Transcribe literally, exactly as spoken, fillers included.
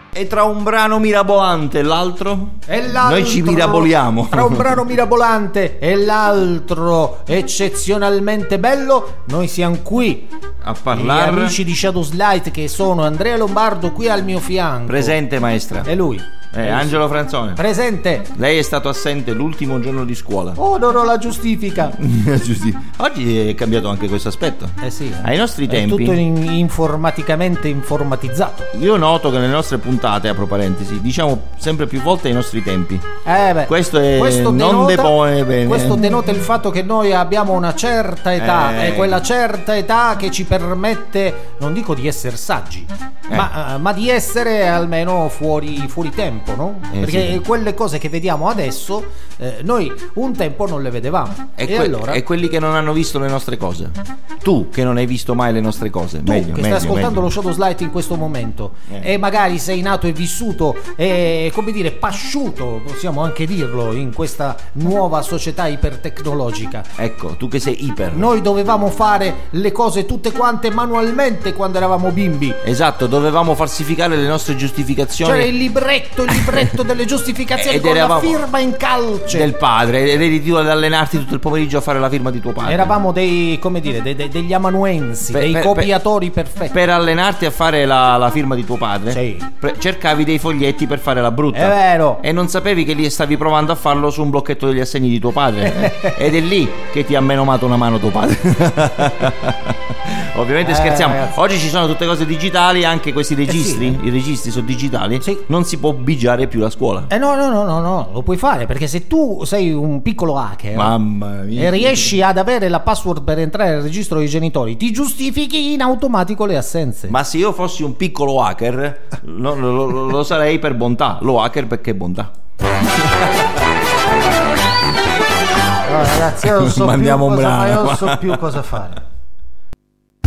E tra un brano mirabolante e l'altro? E l'altro, noi ci miraboliamo. Tra un brano mirabolante e l'altro eccezionalmente bello, noi siamo qui a parlare. Gli amici di Shadows Light, che sono Andrea Lombardo qui al mio fianco. Presente, maestra. E lui? Eh, Angelo Franzone. Presente. Lei è stato assente l'ultimo giorno di scuola. Oh, non ho la giustifica. Oggi è cambiato anche questo aspetto. Eh sì. Ai nostri è tempi. Tutto in- informaticamente informatizzato. Io noto che nelle nostre puntate, apro parentesi, diciamo sempre più volte ai nostri tempi. Eh beh, questo è questo non denota, depone bene. Questo denota il fatto che noi abbiamo una certa età, Eh. e quella certa età che ci permette, non dico di essere saggi, Eh. ma, ma di essere almeno fuori, fuori tempo, no? Eh, Perché sì. quelle cose che vediamo adesso, eh, noi un tempo non le vedevamo. E, E, que- allora e quelli che non hanno visto le nostre cose. Tu che non hai visto mai le nostre cose. tu meglio, che meglio, stai ascoltando meglio. lo Shadows Light in questo momento, Eh. e magari sei nato e vissuto e, come dire, pasciuto, possiamo anche dirlo, in questa nuova società ipertecnologica. Ecco, tu che sei iper. Noi dovevamo fare le cose tutte quante manualmente quando eravamo bimbi. Esatto, dovevamo falsificare le nostre giustificazioni. C'era il libretto, il libretto delle giustificazioni Ed con la eravamo firma in calce del padre, ed eri tu ad allenarti tutto il pomeriggio a fare la firma di tuo padre. Eravamo dei, come dire, dei, dei- degli amanuensi, Per- dei per- copiatori perfetti. Per allenarti a fare la, la firma di tuo padre, Sì. pre- cercavi dei foglietti per fare la brutta. È vero. E non sapevi che lì stavi provando a farlo su un blocchetto degli assegni di tuo padre. Ed è lì che ti ha menomato una mano tuo padre. Ovviamente Eh, scherziamo. ragazzi. Oggi ci sono tutte cose digitali, anche questi registri. sì. I registri sono digitali. Sì. Non si può bigiare più la scuola. Eh no, no, no, no, no, lo puoi fare, perché se tu sei un piccolo hacker Mamma mia. e riesci ad avere la password per entrare nel registro dei genitori, ti giustifichi in automatico le assenze. Ma se io fossi un piccolo hacker, lo, lo- lo- lo sarei per bontà. Lo hacker perché bontà. No, ragazzi, io non so Mandiamo più un cosa brano. fare, io non so più cosa fare.